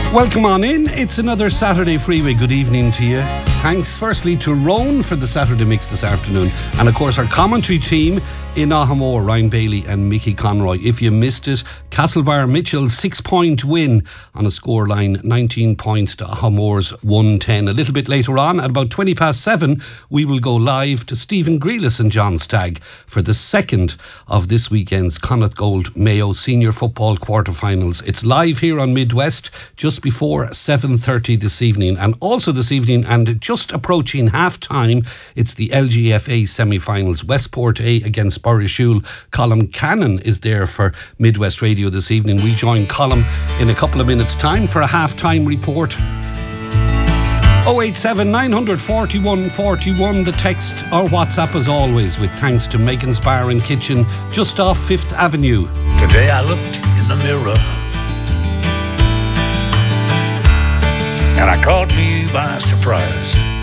Welcome on in. It's another Saturday Freeway. Good evening to you. Thanks firstly to Roan for the Saturday mix this afternoon. And of course our commentary team in Ahamore, Ryan Bailey and Mickey Conroy. If you missed it, Castlebar Mitchell's 6-point win on a scoreline 19 points to Ahamore's 110. A little bit later on, at about 7:20, we will go live to Stephen Grealis and John Stagg for the second of this weekend's Connacht Gold Mayo Senior Football quarterfinals. It's live here on Midwest just before 7:30 this evening. And also this evening, and just approaching half-time, it's the LGFA semi-finals. Westport A against Borrishoule. Colm Cannon is there for Midwest Radio this evening. We join Colm in a couple of minutes' time for a half-time report. 087 941 41, the text or WhatsApp as always, with thanks to Megan's Bar and Kitchen just off 5th Avenue. Today I looked in the mirror and I caught me by surprise.